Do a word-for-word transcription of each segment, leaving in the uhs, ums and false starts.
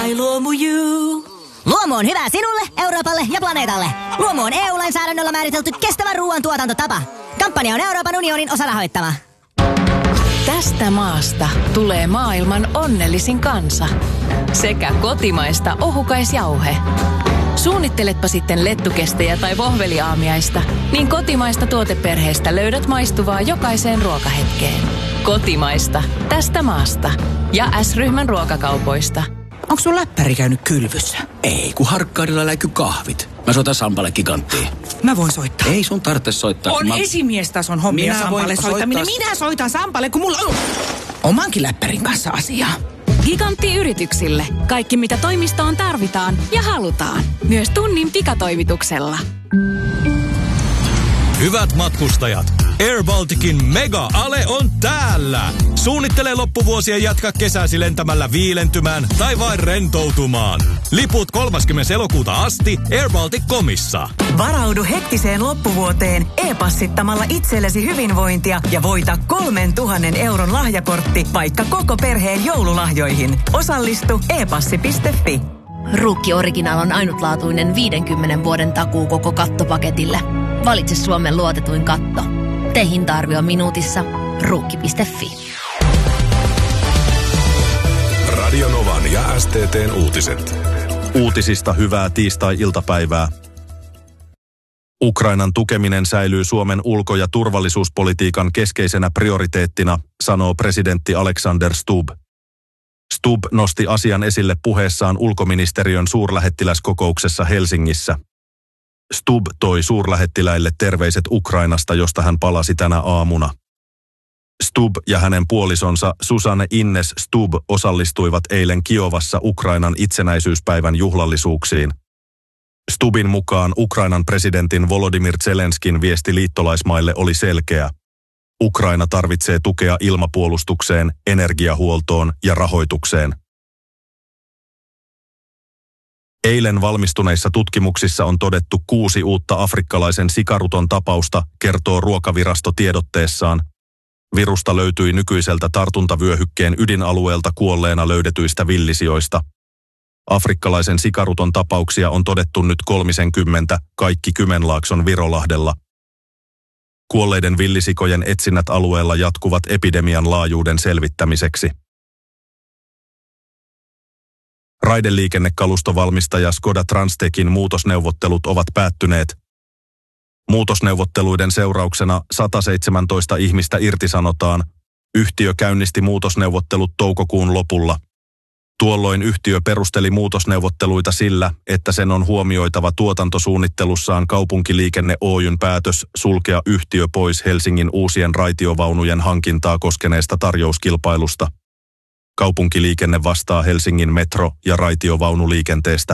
I Luomu you. Luomu on hyvä sinulle, Euroopalle ja planeetalle. Luomu on E U-lainsäädännöllä määritelty kestävä ruoantuotantotapa. Kampanja on Euroopan unionin osarahoittama. Tästä maasta tulee maailman onnellisin kansa. Sekä kotimaista ohukaisjauhe. Suunnitteletpa sitten lettukestejä tai vohveliaamiaista, niin kotimaista tuoteperheestä löydät maistuvaa jokaiseen ruokahetkeen. Kotimaista, tästä maasta. Ja S-ryhmän ruokakaupoista. Onko sun läppäri käynyt kylvyssä? Ei, kun Harkkaudella läiky kahvit. Mä soitan Sampalle Giganttiin. Mä voin soittaa. Ei sun tarvitse soittaa. On mä... esimiestason hommia Minä Sampalle soittaminen. soittaa... Minä soitan Sampalle, kun mulla on omankin läppärin kanssa asiaa. Gigantti yrityksille. Kaikki mitä toimistoon tarvitaan ja halutaan. Myös tunnin pikatoimituksella. Hyvät matkustajat, Air Balticin mega-ale on täällä. Suunnittele loppuvuosia jatka kesäsi lentämällä viilentymään tai vain rentoutumaan. Liput kolmaskymmenes elokuuta asti air baltic piste comissa. Varaudu hektiseen loppuvuoteen e-passittamalla itsellesi hyvinvointia ja voita kolmen tuhannen euron lahjakortti vaikka koko perheen joululahjoihin. Osallistu e passi piste fi. Ruukki Original on ainutlaatuinen viidenkymmenen vuoden takuu koko kattopaketille. Valitse Suomen luotetuin katto. Tee hinta-arvio minuutissa. Ruukki piste fi. Radio Novan ja S T T:n uutiset. Uutisista hyvää tiistai-iltapäivää. Ukrainan tukeminen säilyy Suomen ulko- ja turvallisuuspolitiikan keskeisenä prioriteettina, sanoo presidentti Alexander Stubb. Stubb nosti asian esille puheessaan ulkoministeriön suurlähettiläskokouksessa Helsingissä. Stubb toi suurlähettiläille terveiset Ukrainasta, josta hän palasi tänä aamuna. Stubb ja hänen puolisonsa Susanne Innes Stubb osallistuivat eilen Kiovassa Ukrainan itsenäisyyspäivän juhlallisuuksiin. Stubbin mukaan Ukrainan presidentin Volodymyr Zelenskin viesti liittolaismaille oli selkeä. Ukraina tarvitsee tukea ilmapuolustukseen, energiahuoltoon ja rahoitukseen. Eilen valmistuneissa tutkimuksissa on todettu kuusi uutta afrikkalaisen sikaruton tapausta, kertoo Ruokavirasto tiedotteessaan. Virusta löytyi nykyiseltä tartuntavyöhykkeen ydinalueelta kuolleena löydetyistä villisijoista. Afrikkalaisen sikaruton tapauksia on todettu nyt kolmisenkymmentä, kaikki Kymenlaakson Virolahdella. Kuolleiden villisikojen etsinnät alueella jatkuvat epidemian laajuuden selvittämiseksi. Raideliikennekalustovalmistaja Skoda Transtechin muutosneuvottelut ovat päättyneet. Muutosneuvotteluiden seurauksena sata seitsemäntoista ihmistä irtisanotaan. Yhtiö käynnisti muutosneuvottelut toukokuun lopulla. Tuolloin yhtiö perusteli muutosneuvotteluita sillä, että sen on huomioitava tuotantosuunnittelussaan Kaupunkiliikenne Oy:n päätös sulkea yhtiö pois Helsingin uusien raitiovaunujen hankintaa koskeneesta tarjouskilpailusta. Kaupunkiliikenne vastaa Helsingin metro- ja raitiovaunuliikenteestä.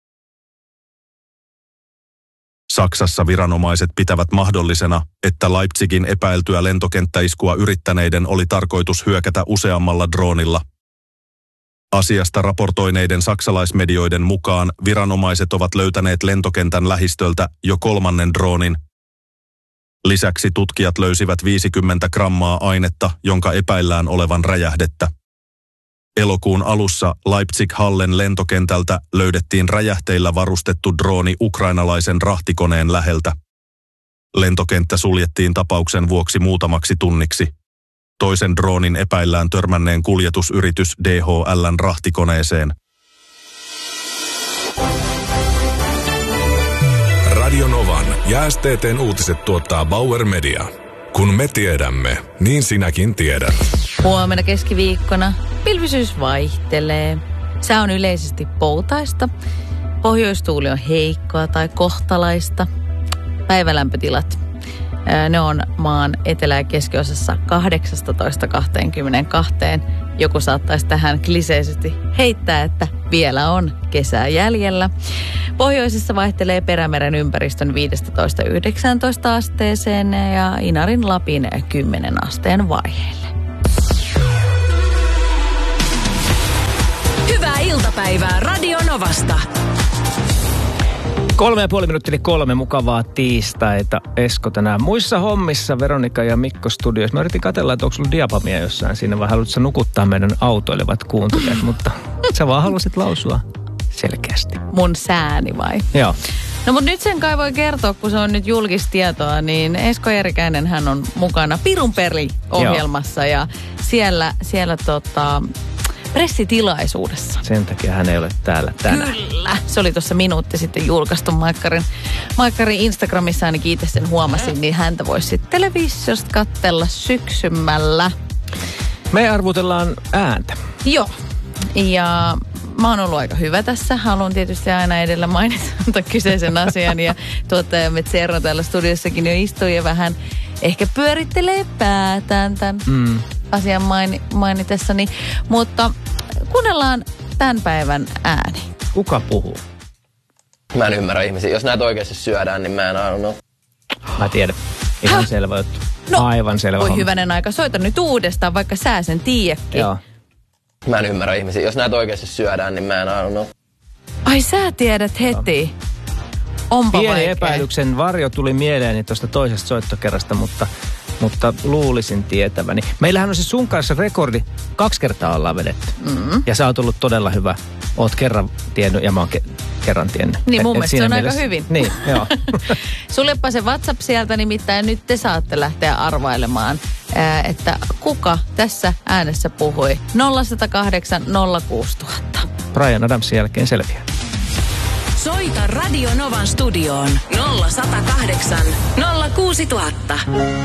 Saksassa viranomaiset pitävät mahdollisena, että Leipzigin epäiltyä lentokenttäiskua yrittäneiden oli tarkoitus hyökätä useammalla droonilla. Asiasta raportoineiden saksalaismedioiden mukaan viranomaiset ovat löytäneet lentokentän lähistöltä jo kolmannen droonin. Lisäksi tutkijat löysivät viisikymmentä grammaa ainetta, jonka epäillään olevan räjähdettä. Elokuun alussa Leipzig-Hallen lentokentältä löydettiin räjähteillä varustettu drooni ukrainalaisen rahtikoneen läheltä. Lentokenttä suljettiin tapauksen vuoksi muutamaksi tunniksi. Toisen droonin epäillään törmänneen kuljetusyritys D H L:n rahtikoneeseen. Radio Novan ja S T T:n uutiset tuottaa Bauer Media. Kun me tiedämme, niin sinäkin tiedät. Huomenna keskiviikkona pilvisyys vaihtelee. Sää on yleisesti poutaista. Pohjoistuuli on heikkoa tai kohtalaista. Päivälämpötilat. Ne on maan etelä- ja keskiosassa kahdeksastatoista kaksikymmentäkaksi. Joku saattaisi tähän kliseisesti heittää, että vielä on kesää jäljellä. Pohjoisessa vaihtelee Perämeren ympäristön viisitoista yhdeksäntoista asteeseen ja Inarin Lapin kymmenen asteen vaiheille. Hyvää iltapäivää Radio Novasta. Kolme ja puoli minuuttia kolme mukavaa tiistaita. Esko tänään muissa hommissa, Veronika ja Mikko studioissa. Mä yritin katsella, että onko sulla diapamia jossain siinä, vai haluatko nukuttaa meidän autoilevat kuuntelijat, mutta sä vaan halusit lausua selkeästi. Mun sääni vai? Joo. No mutta nyt sen kai voi kertoa, kun se on nyt julkistietoa, niin Esko Eerikäinen hän on mukana Pirun Peri-ohjelmassa ja siellä, siellä tota, pressitilaisuudessa. Sen takia hän ei ole täällä tänään. Kyllä. Se oli tuossa minuutti sitten julkaistu Maikkarin, Maikkarin Instagramissa, ainakin itse sen huomasin, niin häntä voisi sitten televisiosta katsella syksymällä. Me arvutellaan ääntä. Joo. Ja mä oon ollut aika hyvä tässä. Haluan tietysti aina edellä mainita kyseisen asian. Ja tuottajamme Zerno täällä studiossakin jo istuu ja vähän ehkä pyörittelee päätään tämän mm. asian maini, mainitessani. Mutta kuunnellaan tämän päivän ääni. Kuka puhuu? Mä en ymmärrä ihmisiä. Jos näitä oikeasti syödään, niin mä en aina. Mä tiedän. Ihan Häh? selvä juttu. No, aivan selvä voi homma. Hyvänen aika. Soita nyt uudestaan, vaikka sä sen tiedäkin. Joo. Mä en ymmärrä ihmisiä. Jos näitä oikeasti syödään, niin mä en aina. Ai sä tiedät heti. Onpa Pieni vaikea. epäilyksen varjo tuli mieleeni tuosta toisesta soittokerrasta, mutta, mutta luulisin tietäväni. Meillähän on se sun kanssa rekordi. Kaksi kertaa ollaan vedetty. Mm-hmm. Ja sä oot ollut todella hyvä. Oot kerran tiennyt ja mä oon ke- kerran tiennyt. Niin mun et, mielestä et se on mielessä, aika hyvin. Niin, joo. Suljepa se WhatsApp sieltä, nimittäin nyt te saatte lähteä arvailemaan, ää, että kuka tässä äänessä puhui. nolla yksi nolla kahdeksan nolla kuusi nolla nolla nolla. Brian Adamsin jälkeen selviää. Soita Radio Novan studioon nolla yksi nolla kahdeksan nolla kuusi nolla nolla nolla.